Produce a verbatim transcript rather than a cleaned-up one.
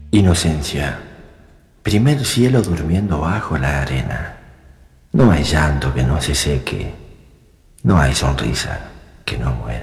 Inocencia, primer cielo durmiendo bajo la arena. No hay llanto que no se seque, no hay sonrisa que no muera.